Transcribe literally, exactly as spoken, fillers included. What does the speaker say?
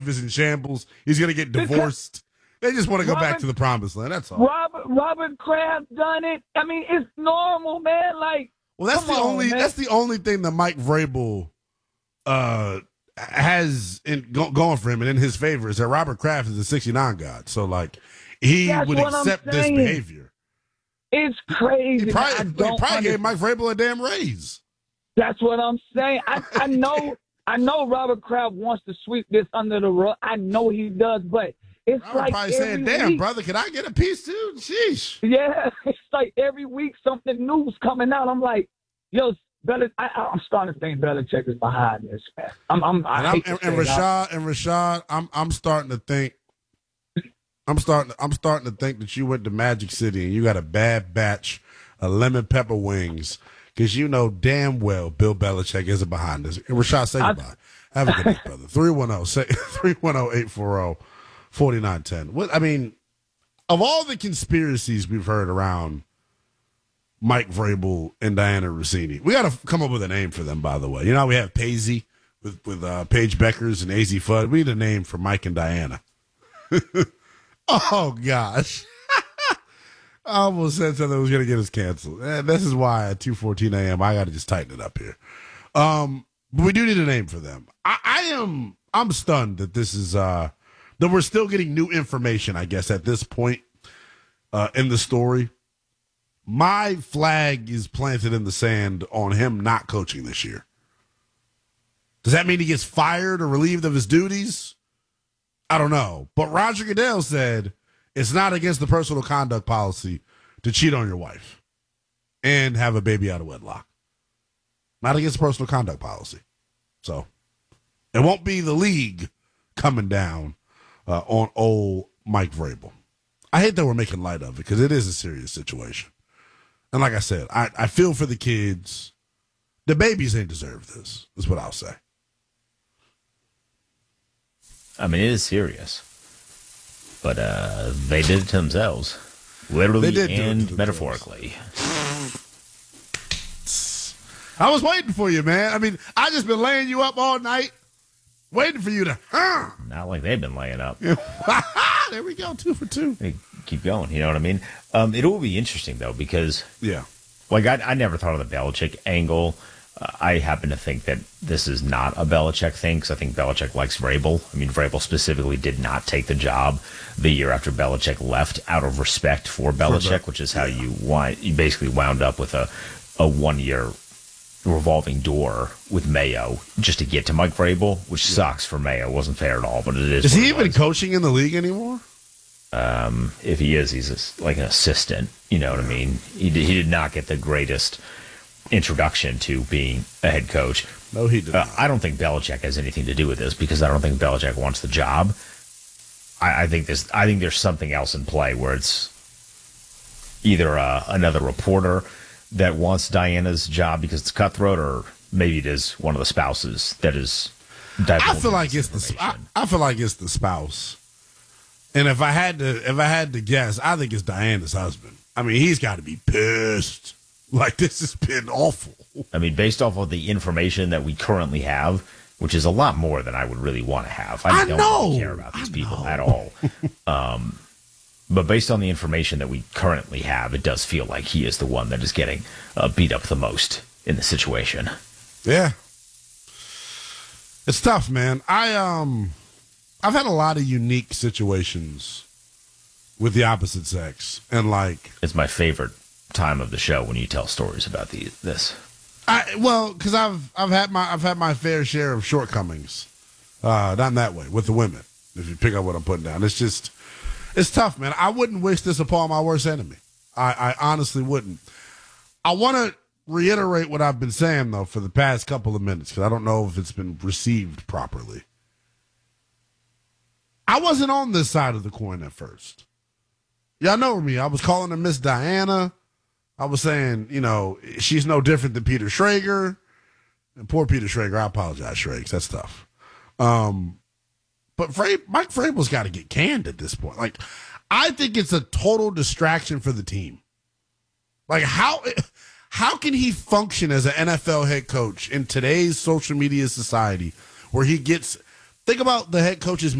is in shambles. He's going to get divorced. They just want to go Robert, back to the promised land. That's all. Robert Robert Kraft done it. I mean, it's normal, man. Like, well, that's the on, only man. that's the only thing that Mike Vrabel uh, has in, go, going for him and in his favor is that Robert Kraft is a sixty-nine god. So, like, he That's would what accept I'm this saying. behavior. It's crazy. He probably, I he don't probably gave understand. Mike Vrabel a damn raise. That's what I'm saying. I, I know I know Robert Kraft wants to sweep this under the rug. I know he does, but it's Robert like probably every saying, damn, week, brother, can I get a piece too? Sheesh. yeah, it's like every week something new's coming out. I'm like, yo, Belichick, I, I'm starting to think Belichick is behind this, man. I'm, I'm, I And, I'm, hate to and, say and it. Rashad and Rashad, I'm I'm starting to think I'm starting I'm starting to think that you went to Magic City and you got a bad batch of lemon pepper wings because you know damn well Bill Belichick isn't behind this. And Rashad, say I- goodbye. Have a good night, brother. three one zero say three one zero eight four zero four nine one zero. What I mean, of all the conspiracies we've heard around Mike Vrabel and Diana Rossini, we got to come up with a name for them. By the way, you know how we have Paisy with with uh, Paige Beckers and A Z Fudd. We need a name for Mike and Diana. Oh gosh, I almost said something that was going to get us canceled. And this is why at two fourteen a.m. I got to just tighten it up here. Um, but we do need a name for them. I, I am I'm stunned that this is uh, that we're still getting new information. I guess at this point uh, in the story. My flag is planted in the sand on him not coaching this year. Does that mean he gets fired or relieved of his duties? I don't know. But Roger Goodell said it's not against the personal conduct policy to cheat on your wife and have a baby out of wedlock. Not against the personal conduct policy. So it won't be the league coming down uh, on old Mike Vrabel. I hate that we're making light of it because it is a serious situation. And like I said, I, I feel for the kids. The babies ain't deserve this, is what I'll say. I mean, it is serious. But uh, they did it to themselves. Literally They did do it and to metaphorically. I was waiting for you, man. I mean, I just been laying you up all night, waiting for you to, huh? Not like they've been laying up. There we go, two for two. They keep going, you know what I mean? Um, it will be interesting, though, because Yeah. like I, I never thought of the Belichick angle. Uh, I happen to think that this is not a Belichick thing because I think Belichick likes Vrabel. I mean, Vrabel specifically did not take the job the year after Belichick left out of respect for Belichick, which is how yeah. you wind, you basically wound up with a, a one-year revolving door with Mayo just to get to Mike Vrabel, which yeah. sucks for Mayo. It wasn't fair at all, but it is. Is he it even was. coaching in the league anymore? Um, if he is, he's a, like an assistant. You know what I mean? He did, he did not get the greatest introduction to being a head coach. No, he did Uh, not. I don't think Belichick has anything to do with this because I don't think Belichick wants the job. I, I think this. I think there's something else in play where it's either uh, another reporter that wants Diana's job because it's cutthroat, or maybe it is one of the spouses that is. I feel like it's the. I, I feel like it's the spouse. And if I had to, if I had to guess, I think it's Diana's husband. I mean, he's got to be pissed. Like, this has been awful. I mean, based off of the information that we currently have, which is a lot more than I would really want to have. I, I don't know. really care about these I people know. at all. um, but based on the information that we currently have, it does feel like he is the one that is getting uh, beat up the most in the situation. Yeah. It's tough, man. I um I've had a lot of unique situations with the opposite sex, and like It's my favorite time of the show when you tell stories about the, this. I well, because I've I've had my I've had my fair share of shortcomings. Uh, not in that way with the women. If you pick up what I'm putting down, it's just it's tough, man. I wouldn't wish this upon my worst enemy. I, I honestly wouldn't. I want to reiterate what I've been saying though for the past couple of minutes because I don't know if it's been received properly. I wasn't on this side of the coin at first. Y'all know me. I was calling her Miss Diana. I was saying, you know, she's no different than Peter Schrager. And poor Peter Schrager, I apologize, Schrags. That's tough. Um, but Fra- Mike Vrabel's got to get canned at this point. Like, I think it's a total distraction for the team. Like, how how can he function as an N F L head coach in today's social media society where he gets – think about the head coach's